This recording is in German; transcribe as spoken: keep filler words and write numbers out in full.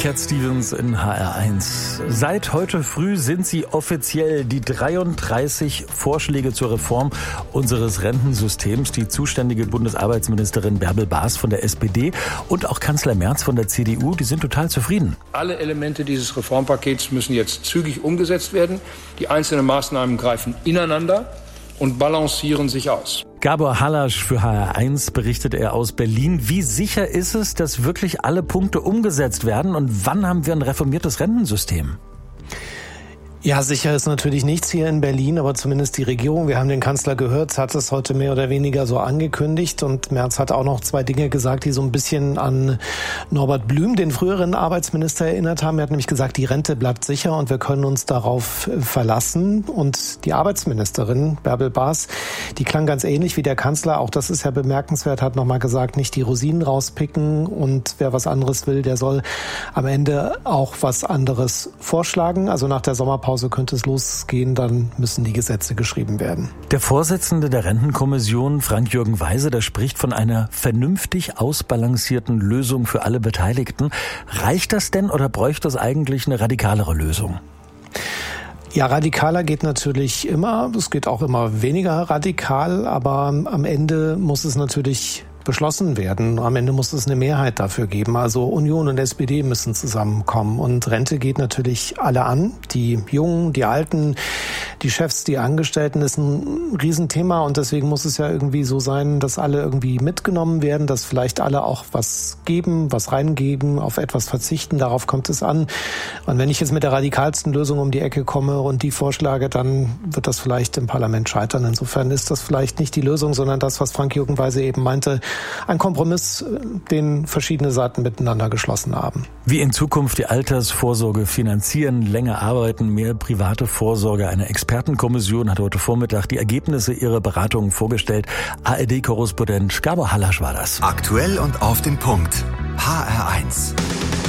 Cat Stevens in H R eins. Seit heute früh sind sie offiziell die dreiunddreißig Vorschläge zur Reform unseres Rentensystems. Die zuständige Bundesarbeitsministerin Bärbel Baas von der S P D und auch Kanzler Merz von der C D U, die sind total zufrieden. Alle Elemente dieses Reformpakets müssen jetzt zügig umgesetzt werden. Die einzelnen Maßnahmen greifen ineinander und balancieren sich aus. Gabor Hallasch für H R eins berichtet er aus Berlin. Wie sicher ist es, dass wirklich alle Punkte umgesetzt werden und wann haben wir ein reformiertes Rentensystem? Ja, sicher ist natürlich nichts hier in Berlin, aber zumindest die Regierung, wir haben den Kanzler gehört, hat es heute mehr oder weniger so angekündigt und Merz hat auch noch zwei Dinge gesagt, die so ein bisschen an Norbert Blüm, den früheren Arbeitsminister, erinnert haben. Er hat nämlich gesagt, die Rente bleibt sicher und wir können uns darauf verlassen. Und die Arbeitsministerin Bärbel Baas, die klang ganz ähnlich wie der Kanzler, auch das ist ja bemerkenswert, hat nochmal gesagt, nicht die Rosinen rauspicken und wer was anderes will, der soll am Ende auch was anderes vorschlagen. Also nach der Sommerpause so könnte es losgehen, dann müssen die Gesetze geschrieben werden. Der Vorsitzende der Rentenkommission, Frank-Jürgen Weise, der spricht von einer vernünftig ausbalancierten Lösung für alle Beteiligten. Reicht das denn oder bräuchte es eigentlich eine radikalere Lösung? Ja, radikaler geht natürlich immer. Es geht auch immer weniger radikal, aber am Ende muss es natürlich beschlossen werden. Am Ende muss es eine Mehrheit dafür geben. Also Union und S P D müssen zusammenkommen. Und Rente geht natürlich alle an. Die Jungen, die Alten, die Chefs, die Angestellten ist ein Riesenthema. Und deswegen muss es ja irgendwie so sein, dass alle irgendwie mitgenommen werden, dass vielleicht alle auch was geben, was reingeben, auf etwas verzichten. Darauf kommt es an. Und wenn ich jetzt mit der radikalsten Lösung um die Ecke komme und die vorschlage, dann wird das vielleicht im Parlament scheitern. Insofern ist das vielleicht nicht die Lösung, sondern das, was Frank-Jürgen Weise eben meinte, ein Kompromiss, den verschiedene Seiten miteinander geschlossen haben. Wie in Zukunft die Altersvorsorge finanzieren, länger arbeiten, mehr private Vorsorge. Eine Expertenkommission hat heute Vormittag die Ergebnisse ihrer Beratungen vorgestellt. A R D-Korrespondent Gabor Hallasch war das. Aktuell und auf den Punkt. H R eins.